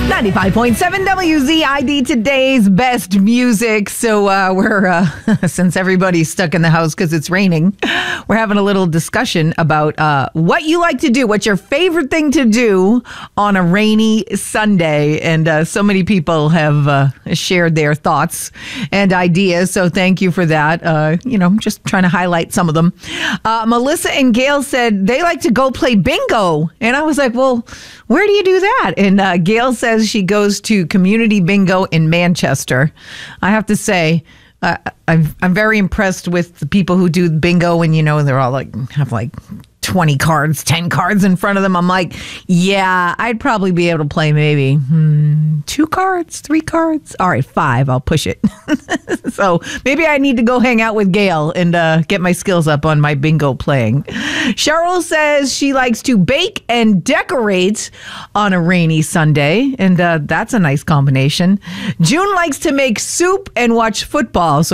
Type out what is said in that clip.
95.7 WZID, today's best music. So we're, since everybody's stuck in the house because it's raining, we're having a little discussion about what you like to do. What's your favorite thing to do on a rainy Sunday? And so many people have shared their thoughts and ideas. So thank you for that. Just trying to highlight some of them. Melissa and Gail said they like to go play bingo. And I was like, well, where do you do that? And Gail says she goes to Community Bingo in Manchester. I have to say, I'm very impressed with the people who do bingo, and they're all have 20 cards, 10 cards in front of them. I'm like, yeah, I'd probably be able to play maybe 2 cards, 3 cards. All right, 5, I'll push it. So maybe I need to go hang out with Gail and get my skills up on my bingo playing. Cheryl says she likes to bake and decorate on a rainy Sunday, and that's a nice combination. June likes to make soup and watch football. So